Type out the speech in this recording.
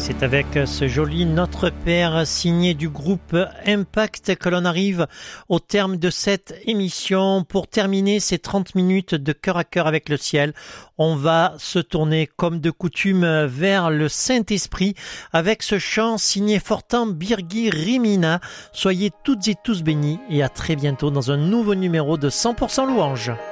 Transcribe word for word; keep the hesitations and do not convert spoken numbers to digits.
C'est avec ce joli Notre Père signé du groupe Impact que l'on arrive au terme de cette émission. Pour terminer ces trente minutes de cœur à cœur avec le ciel, on va se tourner comme de coutume vers le Saint-Esprit avec ce chant signé Fortan Birgit Rimina. Soyez toutes et tous bénis et à très bientôt dans un nouveau numéro de cent pour cent Louange.